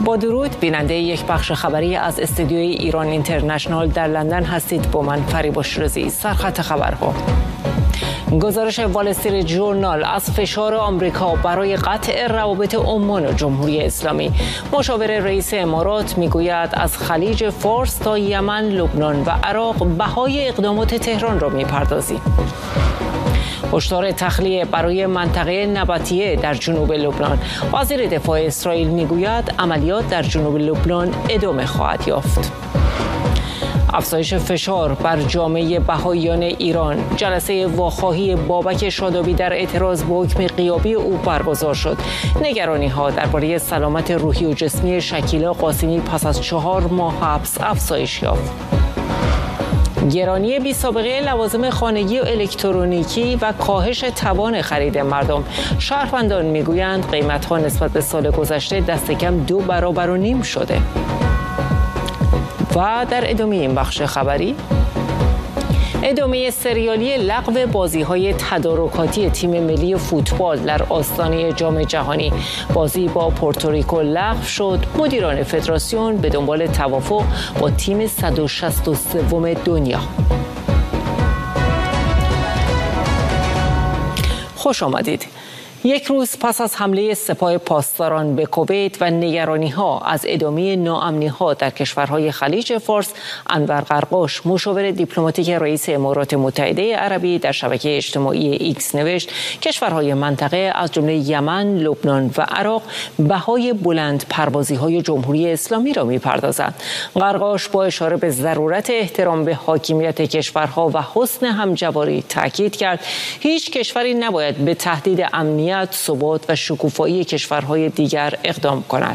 با درود، بیننده یک بخش خبری از استودیوی ایران اینترنشنال در لندن هستید. با من فریبا شیرازی. سرخط خبرها: گزارش وال استریت ژورنال از فشار آمریکا برای قطع روابط عمان و جمهوری اسلامی. مشاور رئیس امارات میگوید از خلیج فارس تا یمن، لبنان و عراق بهای اقدامات تهران را میپردازیم. هشدار تخلیه برای منطقه نبطیه در جنوب لبنان. وزیر دفاع اسرائیل میگوید عملیات در جنوب لبنان ادامه خواهد یافت. افزایش فشار بر جامعه بهائیان ایران. جلسه واخواهی بابک شادابی در اعتراض به حکم غیابی او برگزار شد. نگرانی‌ها درباره سلامت روحی و جسمی شکیلا قاسمی پس از 4 ماه حبس افزایش یافت. گرانی بی سابقه لوازم خانگی و الکترونیکی و کاهش توان خرید مردم. شهروندان میگویند قیمت‌ها نسبت به سال گذشته دست کم 2.5 برابر شده. و در ادامه این بخش خبری، ادامه سریالی لغو بازی‌های تدارکاتی تیم ملی فوتبال در آستانه جام جهانی. بازی با پورتوریکو لغو شد. مدیران فدراسیون به دنبال توافق با تیم 163 دنیا. خوش آمدید. یک روز پس از حمله سپاه پاسداران به کویت و نگرانی‌ها از ادامه ناامنی‌ها در کشورهای خلیج فارس، انور قرقاش، مشاور دیپلماتیک رئیس امارات متحده عربی، در شبکه اجتماعی ایکس نوشت کشورهای منطقه از جمله یمن، لبنان و عراق بهای بلند پروازی‌های جمهوری اسلامی را می‌پردازند. قرقاش با اشاره به ضرورت احترام به حاکمیت کشورها و حسن همجواری تاکید کرد هیچ کشوری نباید به تهدید امنیت، ثبات و شکوفایی کشورهای دیگر اقدام کند.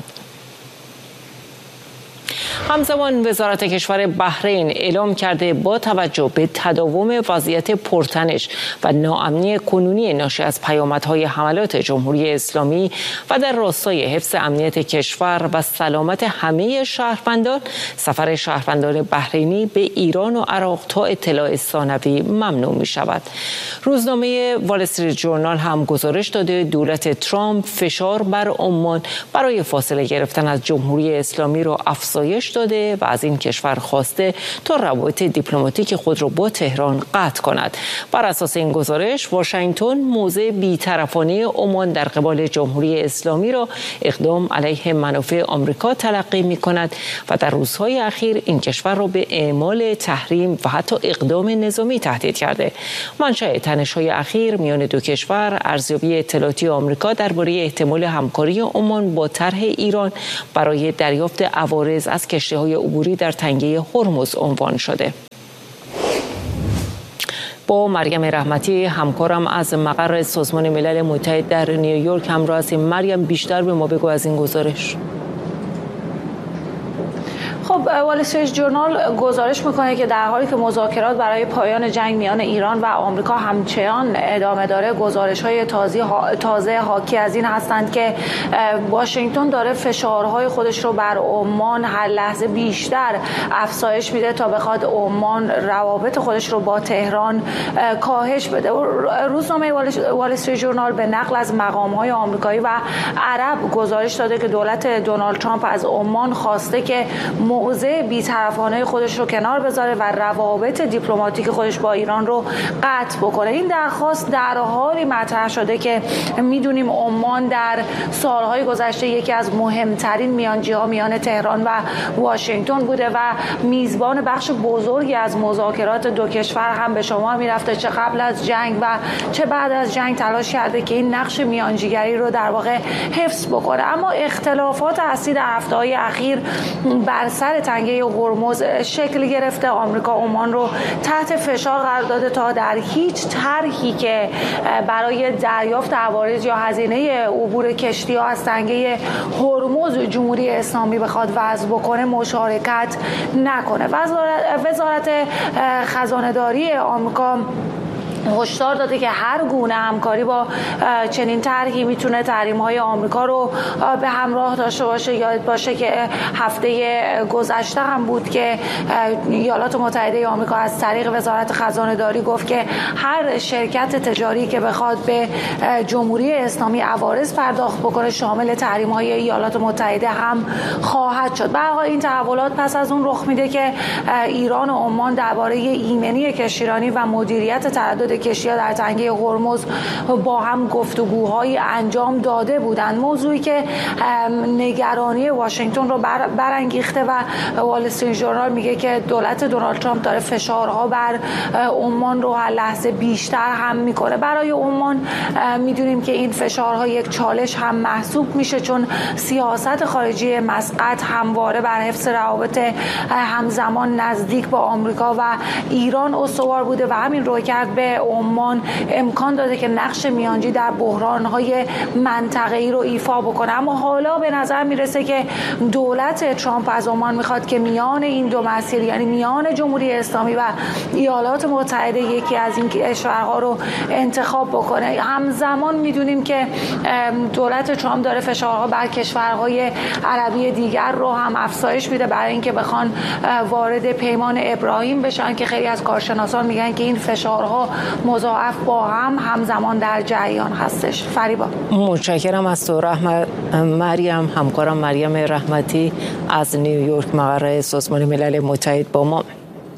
همزمان وزارت کشور بحرین اعلام کرده با توجه به تداوم وضعیت پرتنش و ناامنی کنونی ناشی از پیامدهای حملات جمهوری اسلامی و در راستای حفظ امنیت کشور و سلامت همه شهروندان، سفر شهروندان بحرینی به ایران و عراق تا اطلاع ثانوی ممنوع می شود. روزنامه وال استریت ژورنال هم گزارش داده دولت ترامپ فشار بر عمان برای فاصله گرفتن از جمهوری اسلامی را افزایش داده و از این کشور خواسته تا روابط دیپلماتیک خود را با تهران قطع کند. بر اساس این گزارش، واشنگتن موضع بی‌طرفانه عمان در قبال جمهوری اسلامی را اقدام علیه منافع آمریکا تلقی می‌کند و در روزهای اخیر این کشور را به اعمال تحریم و حتی اقدام نظامی تهدید کرده. منشأ تنش‌های اخیر میان دو کشور ارزیابی اطلاعاتی آمریکا درباره احتمال همکاری عمان با طرح ایران برای دریافت عوارض از کشتی‌های عبوری در تنگه هرمز عنوان شده. با مریم رحمتی همکارم از مقر سازمان ملل متحد در نیویورک همراه هستیم. مریم، بیشتر به ما بگو از این گزارش. خب، وال استریت ژورنال گزارش میکنه که در حالی که مذاکرات برای پایان جنگ میان ایران و آمریکا همچنان ادامه داره، گزارش‌های تازه حاکی از این هستند که واشنگتن داره فشارهای خودش رو بر عمان هر لحظه بیشتر افزایش میده تا بخواد عمان روابط خودش رو با تهران کاهش بده. روزنامه وال استریت ژورنال به نقل از مقام‌های آمریکایی و عرب گزارش داده که دولت دونالد ترامپ از عمان خواسته که موضع بی‌طرفانه خودش رو کنار بذاره و روابط دیپلماتیک خودش با ایران رو قطع بکنه. این درخواست در حالی مطرح شده که میدونیم عمان در سالهای گذشته یکی از مهمترین میانجی‌ها میان تهران و واشنگتن بوده و میزبان بخش بزرگی از مذاکرات دو کشور هم به شمار میرفته، چه قبل از جنگ و چه بعد از جنگ تلاش کرده که این نقش میانجیگری رو در واقع حفظ بکنه. اما اختلافات اصلی در هفته‌های اخیر بر سر تنگه هرمز شکل گرفته. آمریکا عمان رو تحت فشار قرار داده تا در هیچ طرحی که برای دریافت عوارض یا هزینه عبور کشتی‌ها از تنگه هرمز جمهوری اسلامی بخواد وضع بکنه مشارکت نکنه. وزارت خزانه‌داری آمریکا هشدار داده که هر گونه همکاری با چنین طرحی میتونه تحریم‌های آمریکا رو به همراه داشته باشه. یاد باشه که هفته گذشته هم بود که ایالات متحده آمریکا از طریق وزارت خزانه‌داری گفت که هر شرکت تجاری که بخواد به جمهوری اسلامی عوارض پرداخت بکنه شامل تحریم‌های ایالات متحده هم خواهد شد. به هر حال این تحولات پس از اون رخ میده که ایران و عمان درباره ایمنی کشتیرانی و مدیریت تردد کشتی‌ها در تنگه هرمز با هم گفتگوهایی انجام داده بودند، موضوعی که نگرانی واشنگتن رو برانگیخته و وال استریت ژورنال میگه که دولت دونالد ترامپ داره فشارها بر عمان رو هر لحظه بیشتر هم میکنه. برای عمان میدونیم که این فشارها یک چالش هم محسوب میشه، چون سیاست خارجی مسقط همواره بر حفظ روابط همزمان نزدیک با آمریکا و ایران استوار بوده و همین رویکرد به عمان امکان داده که نقش میانجی در بحران‌های منطقه‌ای رو ایفا بکنه. اما حالا به نظر میرسه که دولت ترامپ از عمان میخواد که میان این دو مسیر، یعنی میان جمهوری اسلامی و ایالات متحده، یکی از این کشورها رو انتخاب بکنه. همزمان میدونیم که دولت ترامپ داره فشارها بر کشورهای عربی دیگر رو هم افزایش میده برای اینکه بخوان وارد پیمان ابراهیم بشن که خیلی از کارشناسان میگن که این فشارها مضاعف با هم همزمان در جریان هستش. فریبا، متشکرم از تو مریم. همکارم مریم رحمتی از نیویورک مقر سازمان ملل متحد با ما.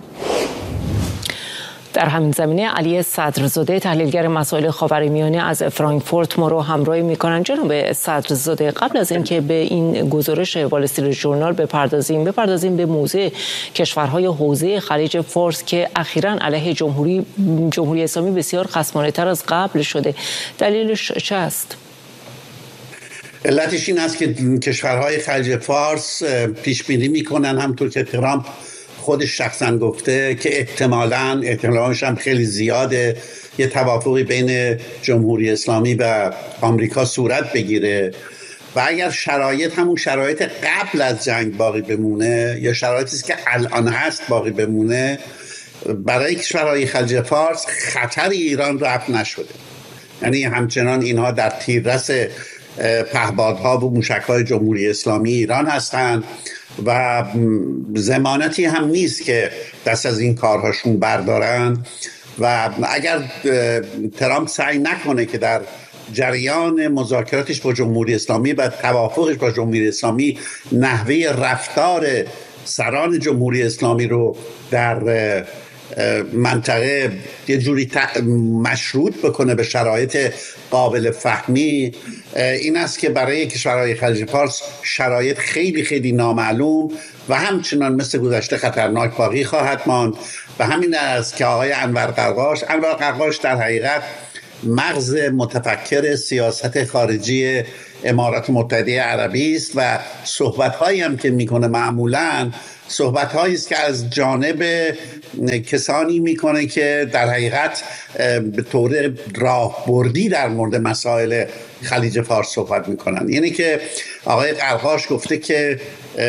در همین زمینه علی صدرزاده تحلیلگر مسائل خاورمیانه از فرانکفورت ما رو همراهی می‌کنند. جناب صدرزاده، قبل از اینکه به این گزارش وال استریت ژورنال بپردازیم به موضع کشورهای حوزه خلیج فارس که اخیراً علیه جمهوری اسلامی بسیار خصمانه‌تر از قبل شده، دلیلش چه است؟ علتش این است که کشورهای خلیج فارس پیش بینی می‌کنن، همونطور که ترامپ خودش شخصا گفته، که احتمالش هم خیلی زیاده یه توافقی بین جمهوری اسلامی و آمریکا صورت بگیره و اگر شرایط همون شرایط قبل از جنگ باقی بمونه یا شرایطی است که الان هست باقی بمونه، برای کشورهای خلیج فارس خطر ایران رفع نشده. یعنی همچنان اینها در تیررس پهپادها و موشک‌های جمهوری اسلامی ایران هستند و ضمانتی هم نیست که دست از این کارهاشون بردارن و اگر ترامپ سعی نکنه که در جریان مذاکراتش با جمهوری اسلامی و توافقش با جمهوری اسلامی نحوه رفتار سران جمهوری اسلامی رو در منطقه یه جوری مشروط بکنه به شرایط قابل فهمی، این است که برای کشورهای خلیج فارس شرایط خیلی خیلی نامعلوم و همچنان مثل گذشته خطرناک باقی خواهد ماند. و همین است که آقای انور قرقاش در حقیقت مغز متفکر سیاست خارجی امارات متحده عربی است و صحبت‌هایی هم که میکنه معمولاً صحبت‌هایی است که از جانب کسانی میکنه که در حقیقت به طور راهبردی در مورد مسائل خلیج فارس صحبت میکنن. یعنی که آقای قرقاش گفته که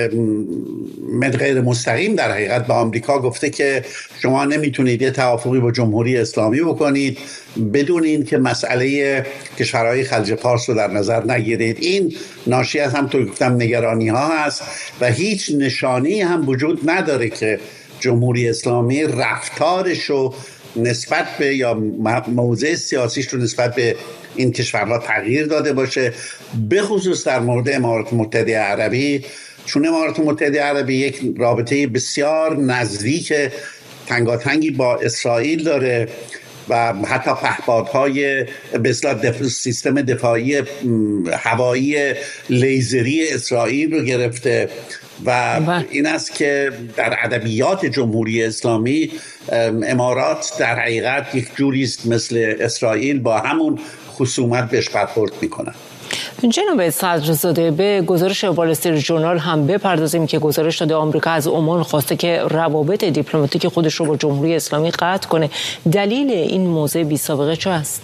من غیر مستقیم در حقیقت به آمریکا گفته که شما نمیتونید یه توافقی با جمهوری اسلامی بکنید بدون این که مسئله کشورهای خلیج فارس رو در نظر نگیرید. این ناشی از همونطور گفتم نگرانی ها هست و هیچ نشانی هم وجود نداره که جمهوری اسلامی رفتارش رو نسبت به یا موضع سیاسیش رو نسبت به این کشورها تغییر داده باشه، به خصوص در مورد امارات متحده عربی، چون امارات متحده عربی یک رابطه بسیار نزدیک تنگاتنگی با اسرائیل داره و حتی پهپادهای به اصطلاح سیستم دفاعی هوایی لیزری اسرائیل رو گرفته و این است که در ادبیات جمهوری اسلامی امارات در حقیقت یک جوریست مثل اسرائیل با همون خصومت بهش برخورد میکنن. جناب صدرزاده، به گزارش وال استریت ژورنال هم بپردازیم که گزارش داده آمریکا از عمان خواسته که روابط دیپلماتیک خودش رو با جمهوری اسلامی قطع کنه. دلیل این موضع بی سابقه چه است؟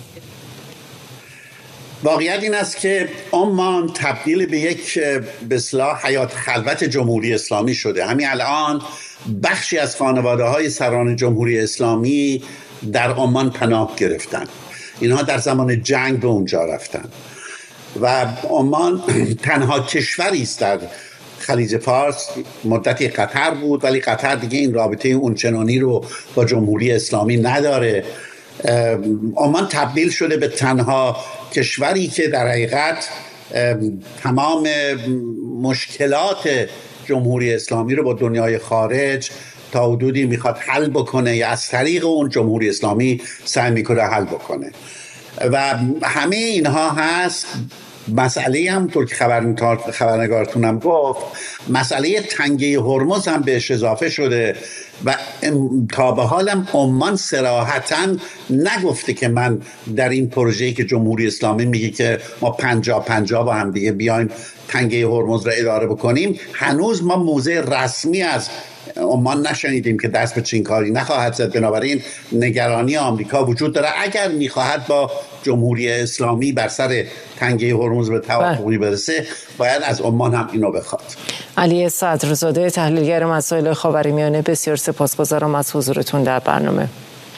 واقعیت این است که عمان تبدیل به یک به اصطلاح حیات خلوت جمهوری اسلامی شده. همین الان بخشی از خانواده‌های سران جمهوری اسلامی در عمان پناه گرفتن. اینها در زمان جنگ به اونجا رفتن و عمان تنها کشوری است در خلیج فارس. مدتی قطر بود ولی قطر دیگه این رابطه اونچنانی رو با جمهوری اسلامی نداره. عمان تبدیل شده به تنها کشوری که در حقیقت تمام مشکلات جمهوری اسلامی رو با دنیای خارج تا حدودی میخواد حل بکنه یا از طریق اون جمهوری اسلامی سعی میکنه حل بکنه و همه اینها هست. مسئله هم طور که خبرنگارتونم گفت، مسئله تنگه هرمز هم بهش اضافه شده و تا به حالم عمان صراحتاً نگفته که من در این پروژه‌ای که جمهوری اسلامی میگه که ما 50-50 با هم دیگه بیایم تنگه هرمز را اداره بکنیم، هنوز ما موضع رسمی از عمان نشنیدیم که دست به چین کاری نخواهد زد. بنابراین نگرانی آمریکا وجود داره اگر میخواهد با جمهوری اسلامی بر سر تنگه هرمز به توافقی برسه باید از عمان هم اینو بخواد. علی صدرزاده، تحلیلگر مسائل خاورمیانه، بسیار سپاسگزارم از حضورتون در برنامه.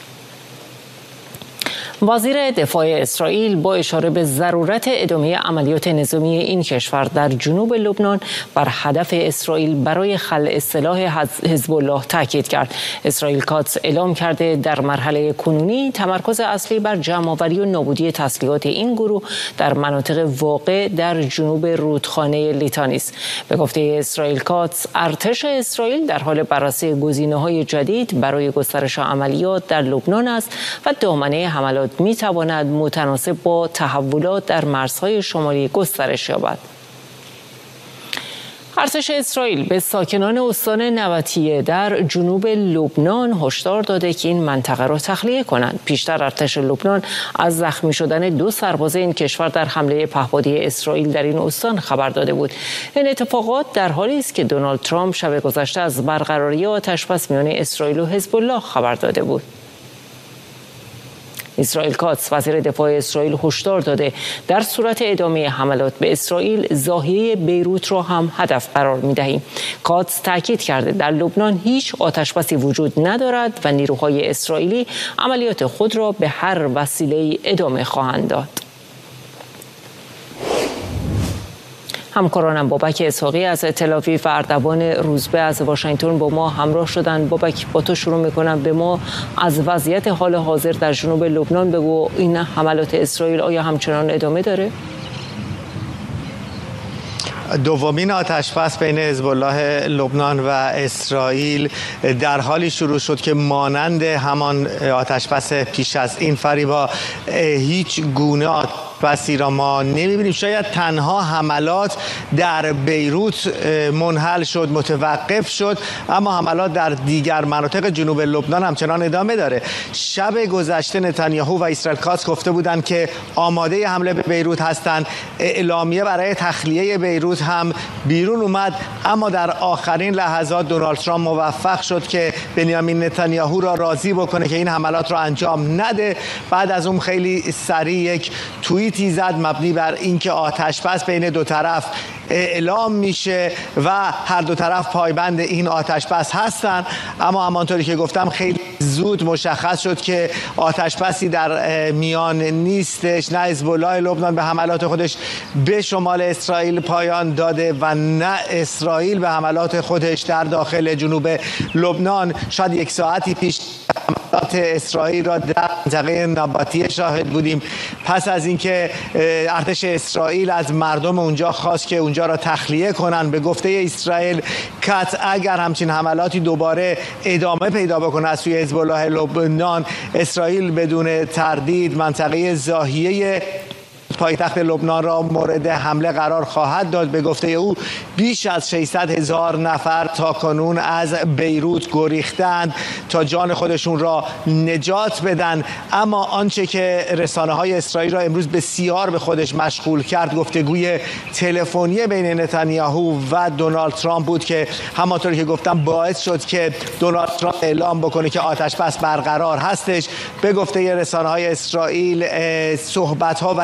وزیر دفاع اسرائیل با اشاره به ضرورت ادامه عملیات نظامی این کشور در جنوب لبنان بر هدف اسرائیل برای خلع سلاح حزب الله تاکید کرد. اسرائیل کاتس اعلام کرده در مرحله کنونی تمرکز اصلی بر جمع‌آوری و نابودی تسلیحات این گروه در مناطق واقع در جنوب رودخانه لیتانی است. به گفته اسرائیل کاتس، ارتش اسرائیل در حال بررسی گزینه‌های جدید برای گسترش عملیات در لبنان است و دامنه حملات می تواند متناسب با تحولات در مرزهای شمالی گسترش یابد. ارتش اسرائیل به ساکنان استان نبطیه در جنوب لبنان هشدار داده که این منطقه را تخلیه کنند. پیشتر ارتش لبنان از زخمی شدن 2 سرباز این کشور در حمله پهپادی اسرائیل در این استان خبر داده بود. این اتفاقات در حالی است که دونالد ترامپ شب گذشته از برقراری آتش‌بس میان اسرائیل و حزب الله خبر داده بود. اسرائیل کاتس، وزیر دفاع اسرائیل، هشدار داده در صورت ادامه حملات به اسرائیل ضاحیه بیروت را هم هدف قرار می‌دهیم. کاتس تاکید کرده در لبنان هیچ آتش‌بسی وجود ندارد و نیروهای اسرائیلی عملیات خود را به هر وسیله‌ای ادامه خواهند داد. همکارانم بابک اسحاقی از تل‌آویو و اردوان روزبه از واشنگتن با ما همراه شدند. بابک، با تو شروع می‌کنم. به ما از وضعیت حال حاضر در جنوب لبنان بگو. این حملات اسرائیل آیا همچنان ادامه داره؟ دومین آتش‌بس بین حزب الله لبنان و اسرائیل در حالی شروع شد که مانند همان آتش‌بس پیش از این، فریبا، هیچ گونه آتش‌بسی را ما نمی‌بینیم. شاید تنها حملات در بیروت منحل شد، متوقف شد، اما حملات در دیگر مناطق جنوب لبنان همچنان ادامه داره. شب گذشته نتانیاهو و اسرائیل کاتس گفته بودند که آماده حمله به بیروت هستند. اعلامیه برای تخلیه بیروت هم بیرون اومد، اما در آخرین لحظات دونالد ترامپ موفق شد که بنیامین نتانیاهو را راضی بکنه که این حملات را انجام نده. بعد از اون خیلی سریع یک توییتی زد مبنی بر اینکه آتش‌بس بین دو طرف اعلام میشه و هر دو طرف پایبند این آتش‌بس هستن. اما همانطوری که گفتم خیلی زود مشخص شد که آتش‌بسی در میان نیستش. نه حزب الله لبنان به حملات خودش به شمال اسرائیل پایان داده و نه اسرائیل به حملات خودش در داخل جنوب لبنان. شاید 1 ساعتی پیش حملات اسرائیل را در منطقه نبطیه شاهد بودیم. پس از اینکه ارتش اسرائیل از مردم اونجا خواست که اونجا را تخلیه کنن، به گفته اسرائیل کاتس اگر همچین حملاتی دوباره ادامه پیدا بکنه از سوی حزب الله لبنان، اسرائیل بدون تردید منطقه ضاحیه پایتخت لبنان را مورد حمله قرار خواهد داد. به گفته او بیش از 600,000 نفر تاکنون از بیروت گریختند تا جان خودشون را نجات بدن. اما آنچه که رسانه‌های اسرائیل را امروز بسیار به خودش مشغول کرد گفتگوی تلفنی بین نتانیاهو و دونالد ترامپ بود که همانطوری که گفتم باعث شد که دونالد ترامپ اعلام بکنه که آتش‌بس برقرار هستش. به گفته رسانه‌های اسرائیل صحبت‌ها و گفتگو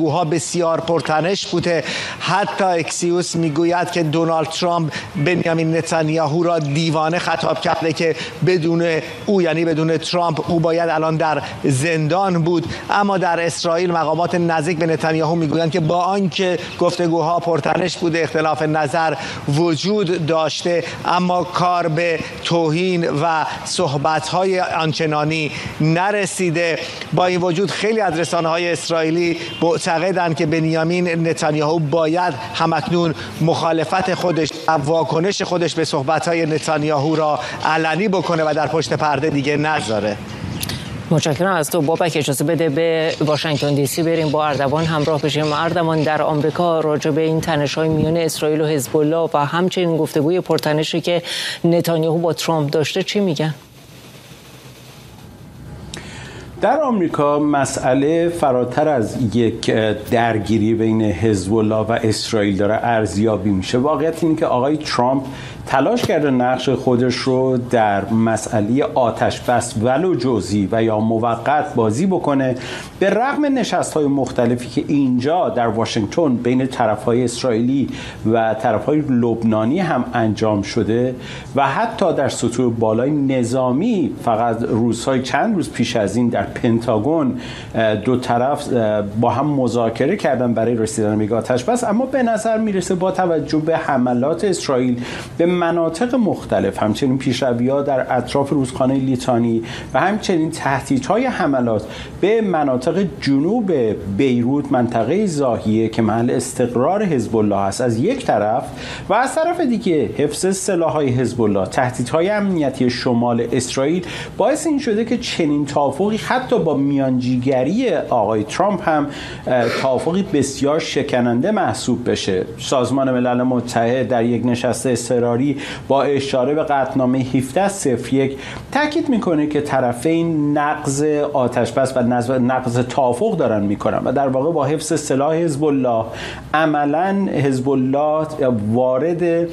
گفتگوها بسیار پرتنش بوده. حتی اکسیوس میگوید که دونالد ترامپ بنیامین نتانیاهو را دیوانه خطاب کرده که بدون او، یعنی بدون ترامپ، او باید الان در زندان بود. اما در اسرائیل مقامات نزدیک به نتانیاهو میگویند که با آنکه گفتگوها پرتنش بوده، اختلاف نظر وجود داشته، اما کار به توهین و صحبت‌های آنچنانی نرسیده. با این وجود خیلی از رسانه‌های اسرائیلی معتقدند که بنیامین نتانیاهو باید همکنون مخالفت خودش و واکنش خودش به صحبت‌های نتانیاهو را علنی بکنه و در پشت پرده دیگه نذاره. متشکرم از تو بابک. اجازه بده به واشنگتن دی سی بریم با اردوان همراه بشیم. اردوان، در آمریکا راجع به این تنش‌های میان اسرائیل و حزب الله و همچنین گفتگوی پرتنشی که نتانیاهو با ترامپ داشته چی میگن؟ در آمریکا مسئله فراتر از یک درگیری بین حزب الله و اسرائیل داره ارزیابی میشه. واقعیت اینه که آقای ترامپ تلاش کرده نقش خودش رو در مسئله آتش بس ولو جزئی و یا موقت بازی بکنه، به رغم نشست‌های مختلفی که اینجا در واشنگتن بین طرف‌های اسرائیلی و طرف‌های لبنانی هم انجام شده و حتی در سطوح بالای نظامی فقط چند روز پیش از این در پنتاگون دو طرف با هم مذاکره کردن برای رسیدن به آتش بس. اما به نظر میرسه با توجه به حملات اسرائیل به مناطق مختلف، همچنین پیشروی‌ها در اطراف رودخانه لیتانی و همچنین تهدیدهای حملات به مناطق جنوب بیروت، منطقه ضاحیه که محل استقرار حزب الله است از یک طرف، و از طرف دیگه حفظ سلاح‌های حزب الله، تهدیدهای امنیتی شمال اسرائیل باعث این شده که چنین توافقی حتی با میانجیگری آقای ترامپ هم توافقی بسیار شکننده محسوب بشه. سازمان ملل متحد در یک نشست اضطراری با اشاره به قطعنامه 1701 تاکید میکنه که طرفین نقض آتش بس و نقض توافق دارن میکنن و در واقع با حفظ سلاح حزب الله عملا حزب الله وارد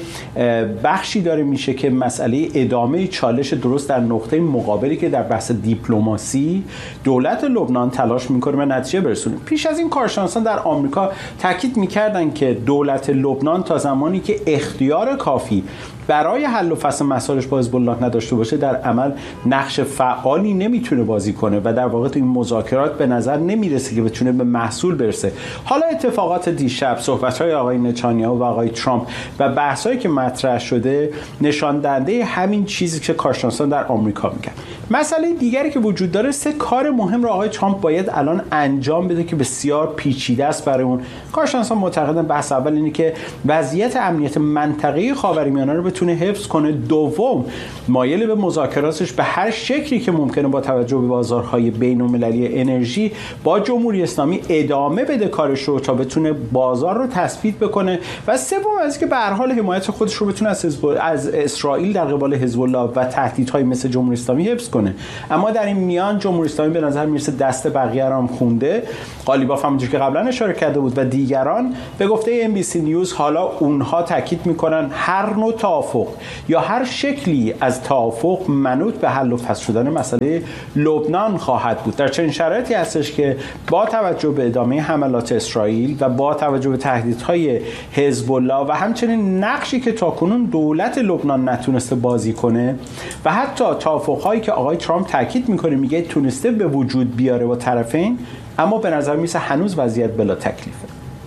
بخشی داره میشه که مسئله ادامه چالش درست در نقطه مقابلی که در بحث دیپلماسی دولت لبنان تلاش میکنه به نتیجه برسونه. پیش از این کارشناسان در آمریکا تاکید میکردن که دولت لبنان تا زمانی که اختیار کافی برای حل و فصل مسائلش با حزب الله نداشته باشه در عمل نقش فعالی نمیتونه بازی کنه و در واقع تو این مذاکرات به نظر نمیرسه که بتونه به محصول برسه. حالا اتفاقات دیشب، صحبت‌های آقای نتانیاهو و آقای ترامپ و بحث‌هایی که مطرح شده نشان دهنده همین چیزی که کارشناسان در آمریکا میگن. مسئله دیگری که وجود داره، 3 کار مهم رو آقای ترامپ باید الان انجام بده که بسیار پیچیده است برای اون. کارشناسان معتقدن بحث اول اینه که وضعیت امنیت منطقه خاورمیانه رو بتونه حفظ کنه. دوم، مایل به مذاکراتش به هر شکلی که ممکنه با توجه به بازارهای بین‌المللی انرژی با جمهوری اسلامی ادامه بده کارش رو تا بتونه بازار رو تثبیت بکنه. و سوم از که به هر حال حمایت خودش رو بتونه از اسرائیل در قبال حزب الله و تهدیدهای مثل جمهوری اسلامی حفظ کنه. اما در این میان جمهوری اسلامی به نظر میرسه دست بقیه رو هم خونده. قالیباف همونجوری که قبلا اشاره کرده بود و دیگران به گفته NBC نیوز حالا اونها تاکید میکنن هر نوع توافق یا هر شکلی از توافق منوط به حل و فصل شدن مسئله لبنان خواهد بود. در چنین شرایطی هستش که با توجه به ادامه حملات اسرائیل و با توجه به تهدیدهای حزب الله و همچنین نقشی که تاکنون دولت لبنان نتونسته بازی کنه و حتی توافق‌هایی که آقای ترامپ تاکید میکنه میگه تونسته به وجود بیاره با طرفین، اما به نظر میسه هنوز وضعیت بلا تکلیفه.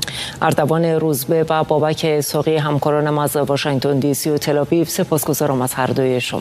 اردوان روزبه و بابک ساقی همکارانم از واشنگتن دی سی و تل‌آویو، سپاسگزارم از هر دوی شما.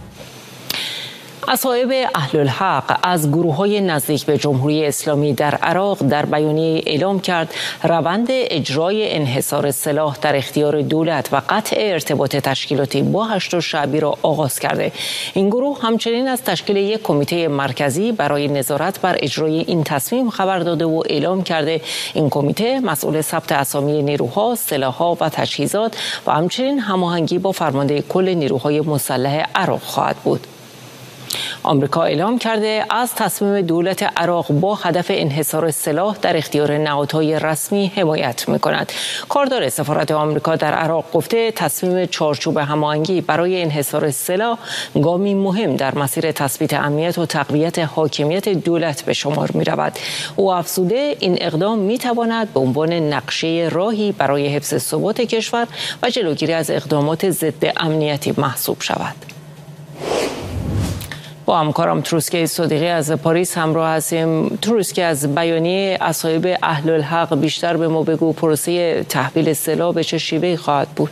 اصحاب اهل الحق از گروه‌های نزدیک به جمهوری اسلامی در عراق در بیانیه اعلام کرد روند اجرای انحصار سلاح در اختیار دولت و قطع ارتباط تشکیلاتی با هشت شعبی را آغاز کرده. این گروه همچنین از تشکیل یک کمیته مرکزی برای نظارت بر اجرای این تصمیم خبر داده و اعلام کرده این کمیته مسئول ثبت اسامی نیروها، سلاح‌ها و تجهیزات و همچنین هماهنگی با فرمانده کل نیروهای مسلح عراق خواهد بود. آمریکا اعلام کرده از تصمیم دولت عراق با هدف انحصار سلاح در اختیار نهادهای رسمی حمایت می‌کند. کاردار سفارت آمریکا در عراق گفته تصمیم چارچوب هماهنگی برای انحصار سلاح گامی مهم در مسیر تثبیت امنیت و تقویت حاکمیت دولت به شمار می‌رود. او افزوده این اقدام می‌تواند به عنوان نقشه راهی برای حفظ ثبات کشور و جلوگیری از اقدامات ضد امنیتی محسوب شود. با همکارم تروسکه صادقی از پاریس همراه هستیم. تروسکه، از بیانیه اصحاب اهل الحق بیشتر به ما بگو، پروسه تحویل سلاح به چه شیوهی خواهد بود؟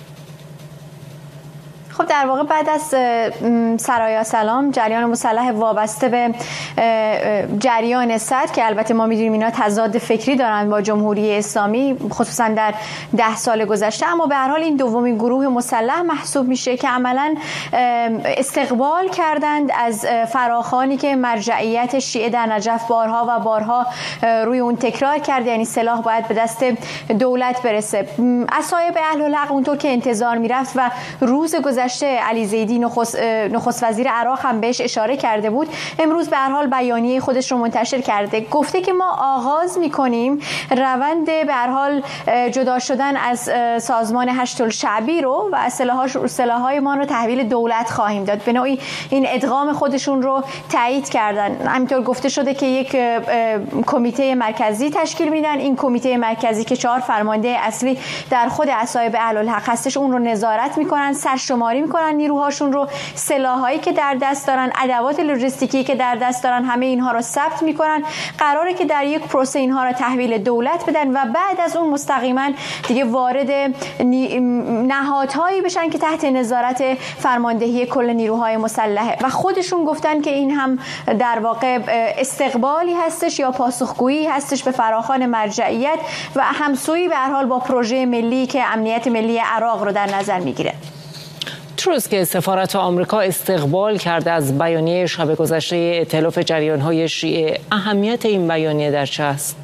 خب در واقع بعد از سرایا سلام، جریان مسلح وابسته به جریان صدر که البته ما میدونیم اینا تضاد فکری دارن با جمهوری اسلامی خصوصا در 10 سال گذشته، اما به هر حال این دومین گروه مسلح محسوب میشه که عملاً استقبال کردند از فراخوانی که مرجعیت شیعه در نجف بارها و بارها روی اون تکرار کرده، یعنی سلاح باید به دست دولت برسه. اصحاب اهل الحق اونطور که انتظار میرفت و روز گذشته علی زیدی نخست وزیر عراق هم بهش اشاره کرده بود، امروز به هر حال بیانیه خودش رو منتشر کرده. گفته که ما آغاز می‌کنیم روند به هر حال جدا شدن از سازمان هشت الشعبی رو و سلاح‌های ما رو تحویل دولت خواهیم داد. به نوعی این ادغام خودشون رو تایید کردن. همینطور گفته شده که یک کمیته مرکزی تشکیل میدن. این کمیته مرکزی که 4 فرمانده اصلی در خود اصحاب اهل الحق هستش اون رو نظارت میکنن، سرشماری میکنن نیروهاشون رو، سلاحایی که در دست دارن، ادوات لوجستیکی که در دست دارن، همه اینها رو ثبت میکنن. قراره که در یک پروسه اینها رو تحویل دولت بدن و بعد از اون مستقیما دیگه وارد نهادهایی بشن که تحت نظارت فرماندهی کل نیروهای مسلحه و خودشون گفتن که این هم در واقع استقبالی هستش یا پاسخگویی هستش به فراخوان مرجعیت و همسویی به هر حال با پروژه ملی که امنیت ملی عراق رو در نظر میگیره. تروسکه، سفارت آمریکا استقبال کرده از بیانیه شب گذشته ائتلاف جریان‌های شیعه. اهمیت این بیانیه در چه است؟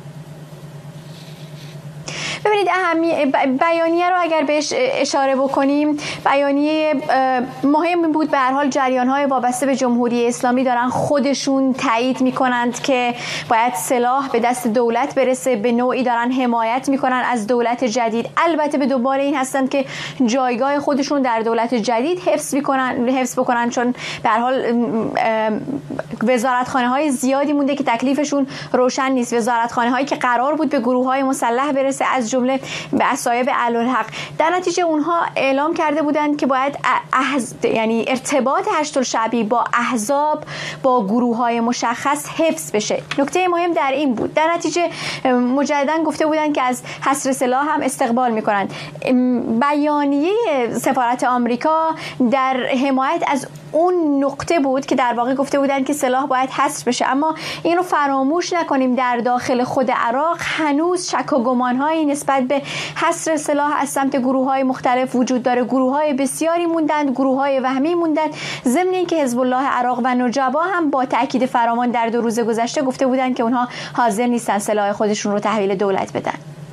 ببینید بیانیه رو اگر بهش اشاره بکنیم، بیانیه مهم بود. به هر حال جریان‌های وابسته به جمهوری اسلامی دارن خودشون تایید میکنند که باید سلاح به دست دولت برسه، به نوعی دارن حمایت میکنن از دولت جدید. البته به دنبال این هستند که جایگاه خودشون در دولت جدید حفظ بکنن چون به هر حال وزارتخانه‌های زیادی مونده که تکلیفشون روشن نیست. وزارتخانه‌هایی که قرار بود به گروه‌های مسلح برسه از جمله به اصحاب اهل الحق. در نتیجه اونها اعلام کرده بودند که باید یعنی ارتباط هشت الشعبی با احزاب، با گروه‌های مشخص حفظ بشه. نکته مهم در این بود. در نتیجه مجددا گفته بودند که از حصر سلاح هم استقبال می‌کنند. بیانیه سفارت آمریکا در حمایت از اون نقطه بود که در واقع گفته بودن که سلاح باید حصر بشه، اما این رو فراموش نکنیم در داخل خود عراق هنوز شک و گمان‌هایی نسبت به حصر سلاح از سمت گروه‌های مختلف وجود داره. گروه‌های بسیاری موندند، گروه‌های وهمی موندند، ضمن اینکه حزب الله عراق و نجبا هم با تأکید فراوان در 2 روز گذشته گفته بودند که اونها حاضر نیستن سلاح خودشون رو تحویل دولت بدن.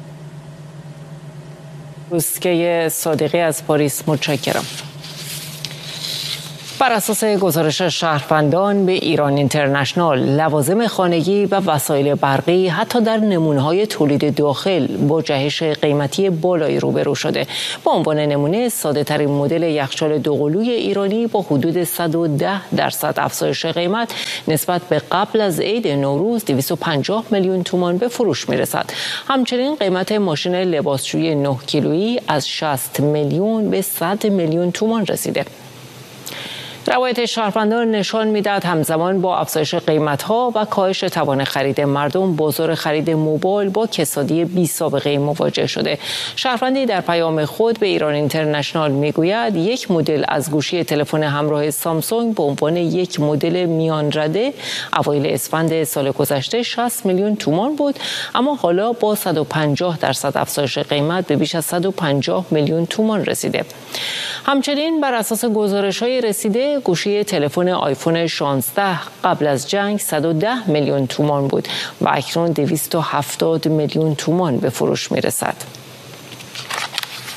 تروسکه صادقی از پاریس، متشکرم. بر اساس گزارش شهروندان به ایران اینترنشنال، لوازم خانگی و وسایل برقی حتی در نمونه‌های تولید داخل با جهش قیمتی بالایی روبرو شده. به عنوان نمونه، ساده‌ترین مدل یخچال دوقلوی ایرانی با حدود 110% افزایش قیمت نسبت به قبل از عید نوروز 250 میلیون تومان به فروش می‌رسد. همچنین قیمت ماشین لباسشویی 9 کیلویی از 60 میلیون به 100 میلیون تومان رسیده. روایت شهروندان نشان می‌دهد همزمان با افزایش قیمت‌ها و کاهش توان خرید مردم، بازار خرید موبایل با کسادی بی‌سابقه مواجه شده. شهروندی در پیام خود به ایران اینترنشنال میگوید یک مدل از گوشی تلفن همراه سامسونگ به عنوان یک مدل میان رده اوایل اسفند سال گذشته 60 میلیون تومان بود، اما حالا با 150% افزایش قیمت به بیش از 150 میلیون تومان رسیده. همچنین بر اساس گزارش‌های رسیده، گوشی تلفن آیفون 16 قبل از جنگ 110 میلیون تومان بود و اکنون 270 میلیون تومان به فروش می‌رسد.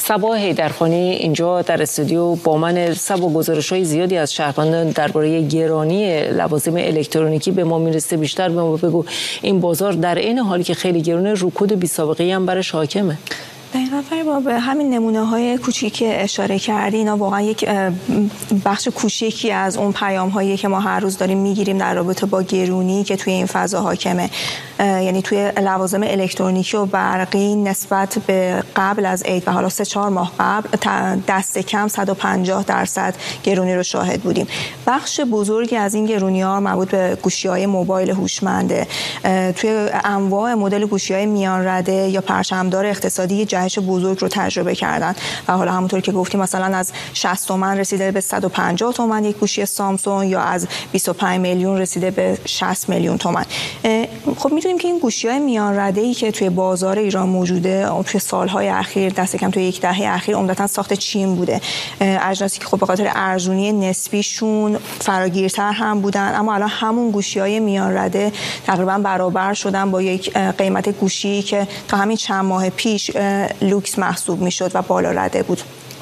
صبا حیدرخانی اینجا در استودیو با من. صبا، گزارش‌های زیادی از شهروندان درباره گرانی لوازم الکترونیکی به ما میرسه. بیشتر به ما بگو این بازار در این حالی که خیلی گرونه رکود بی سابقه‌ای هم برش حاکمه. دقیقاً فریبا، به همین نمونه‌های کوچیکی که اشاره کردی اینا واقعا یک بخش کوچیکی از اون پیام‌هایی که ما هر روز داریم میگیریم در رابطه با گرونی که توی این فضا حاکمه. یعنی توی لوازم الکترونیکی و برقی نسبت به قبل از عید و حالا 3-4 ماه قبل دست کم 150% گرونی رو شاهد بودیم. بخش بزرگی از این گرونی‌ها مربوط به گوشی‌های موبایل هوشمنده. توی انواع مدل گوشی‌های میان رده یا پرچمدار اقتصادی جهش بزرگ رو تجربه کردن و حالا همونطور که گفتیم مثلا از 60 تومن رسیده به 150 تومن یک گوشی سامسونگ یا از 25 میلیون رسیده به 60 میلیون تومن. خب میدونیم که این گوشی‌های میان رده‌ای که توی بازار ایران موجوده توی سال‌های اخیر دست کم توی یک دهه اخیر عمدتاً ساخت چین بوده. اجناسی که خب به خاطر ارزونی نسبیشون فراگیرتر هم بودن، اما الان همون گوشی‌های میان رده تقریباً برابر شدن با یک قیمت گوشی که تا همین چند ماه پیش لوکس محسوب میشد و بالا رده بود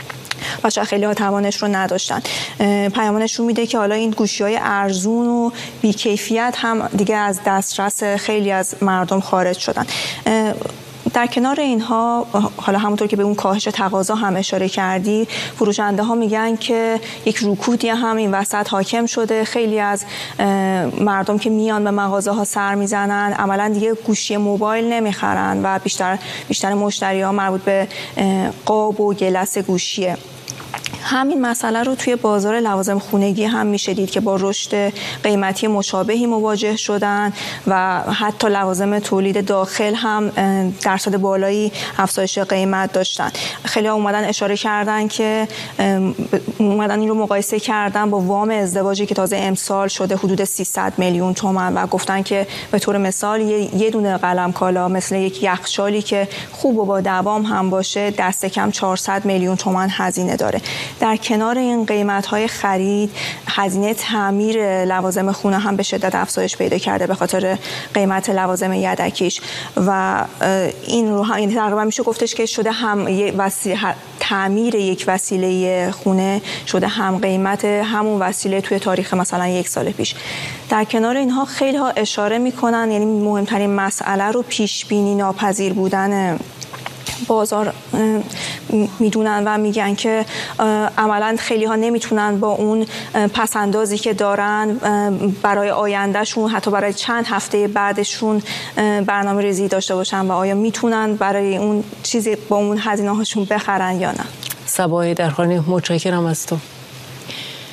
و شاید خیلی ها توانش رو نداشتن. پیامش رو میده که حالا این گوشی‌های ارزون و بی‌کیفیت هم دیگه از دسترس خیلی از مردم خارج شدن. در کنار اینها حالا همونطور که به اون کاهش تقاضا هم اشاره کردی، فروشنده ها میگن که یک رکودی هم این وسط حاکم شده. خیلی از مردم که میان به مغازه ها سر میزنن عملا دیگه گوشی موبایل نمیخرن و بیشتر مشتری ها مربوط به قاب و گلس گوشیه. همین مسئله رو توی بازار لوازم خونگی هم میشه دید که با رشد قیمتی مشابهی مواجه شدن و حتی لوازم تولید داخل هم درصد بالایی افزایش قیمت داشتن. خیلی ها اومدن اشاره کردن که اومدن این رو مقایسه کردن با وام ازدواجی که تازه امسال شده حدود 300 میلیون تومان و گفتن که به طور مثال یه دونه قلم کالا مثل یک یخچالی که خوب و با دوام هم باشه دست کم 400 میلیون تومان هزینه داره. در کنار این قیمت‌های خرید، هزینه تعمیر لوازم خونه هم به شدت افزایش پیدا کرده به خاطر قیمت لوازم یدکیش و این رو هم تقریبا میشه گفتش که شده هم تعمیر یک وسیله خونه شده هم قیمت همون وسیله توی تاریخ مثلا 1 سال پیش. در کنار اینها خیلی ها اشاره میکنن، یعنی مهمترین مسئله رو پیش بینی ناپذیر بودن بازار میدونن و میگن که عملا خیلی ها نمیتونن با اون پسندازی که دارن برای آیندهشون حتی برای چند هفته بعدشون برنامه ریزی داشته باشن و آیا میتونن برای اون چیزی با اون هزینه هاشون بخرن یا نه. صبا حیدرخانی، متشکرم از تو.